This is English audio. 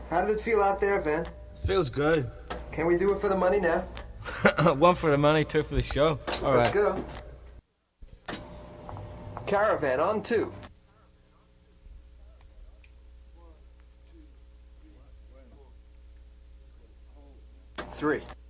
How did it feel out there, Van? Feels good. Can we do it for the money now? One for the money, two for the show. All right. Let's go. Caravan on 2. Three.